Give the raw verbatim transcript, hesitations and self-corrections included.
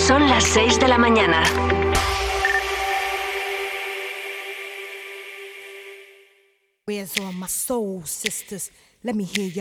Son las seis de la mañana. Where's all my soul sisters? Let me hear your